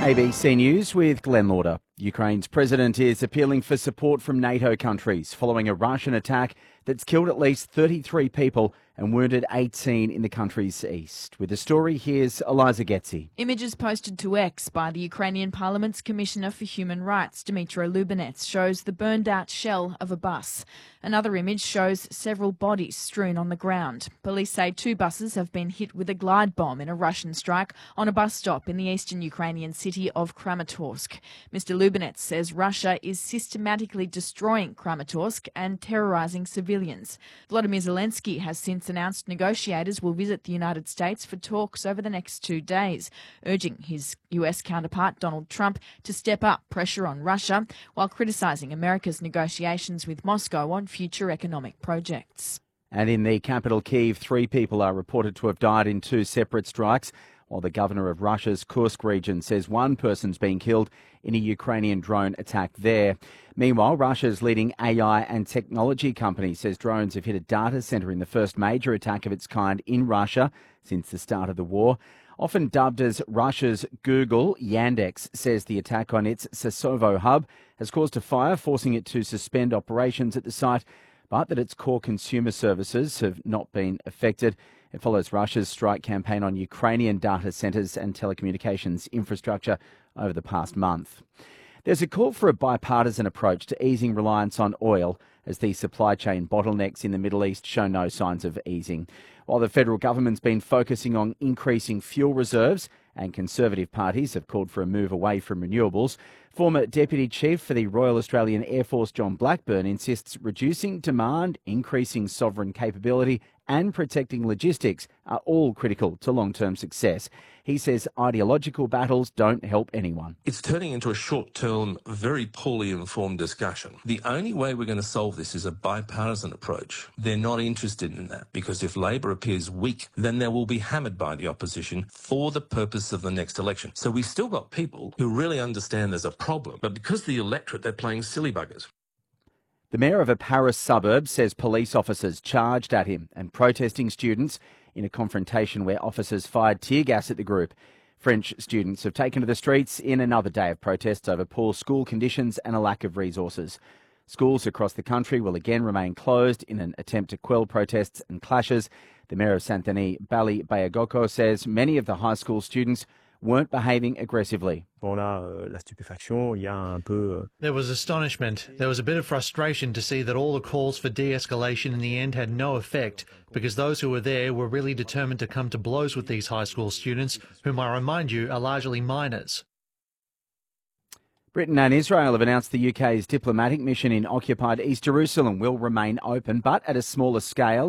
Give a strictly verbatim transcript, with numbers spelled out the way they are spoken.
A B C News with Glenn Lauder. Ukraine's president is appealing for support from NATO countries following a Russian attack that's killed at least thirty-three people and wounded eighteen in the country's east. With the story, here's Eliza Getzi. Images posted to X by the Ukrainian Parliament's Commissioner for Human Rights, Dmytro Lubinets, shows the burned-out shell of a bus. Another image shows several bodies strewn on the ground. Police say two buses have been hit with a glide bomb in a Russian strike on a bus stop in the eastern Ukrainian city of Kramatorsk. Mister Lubinets says Russia is systematically destroying Kramatorsk and terrorising civilians. Volodymyr Zelensky has since announced negotiators will visit the United States for talks over the next two days, urging his U S counterpart Donald Trump to step up pressure on Russia while criticising America's negotiations with Moscow on future economic projects. And in the capital Kyiv, three people are reported to have died in two separate strikes, while the governor of Russia's Kursk region says one person's been killed in a Ukrainian drone attack there. Meanwhile, Russia's leading A I and technology company says drones have hit a data centre in the first major attack of its kind in Russia since the start of the war. Often dubbed as Russia's Google, Yandex says the attack on its Sasovo hub has caused a fire, forcing it to suspend operations at the site, but that its core consumer services have not been affected. It follows Russia's strike campaign on Ukrainian data centres and telecommunications infrastructure over the past month. There's a call for a bipartisan approach to easing reliance on oil as the supply chain bottlenecks in the Middle East show no signs of easing. While the federal government's been focusing on increasing fuel reserves and Conservative parties have called for a move away from renewables, former Deputy Chief for the Royal Australian Air Force John Blackburn insists reducing demand, increasing sovereign capability and protecting logistics are all critical to long-term success. He says ideological battles don't help anyone. It's turning into a short-term, very poorly informed discussion. The only way we're going to solve this is a bipartisan approach. They're not interested in that because if Labor appears weak, then they will be hammered by the opposition for the purpose of the next election. So we've still got people who really understand there's a problem, but because of the electorate, they're playing silly buggers. The mayor of a Paris suburb says police officers charged at him and protesting students in a confrontation where officers fired tear gas at the group. French students have taken to the streets in another day of protests over poor school conditions and a lack of resources. Schools across the country will again remain closed in an attempt to quell protests and clashes. The mayor of Saint-Denis, Bali Bayagoko, says many of the high school students weren't behaving aggressively. There was astonishment. There was a bit of frustration to see that all the calls for de-escalation in the end had no effect because those who were there were really determined to come to blows with these high school students, whom I remind you are largely minors. Britain and Israel have announced the U K's diplomatic mission in occupied East Jerusalem will remain open, but at a smaller scale.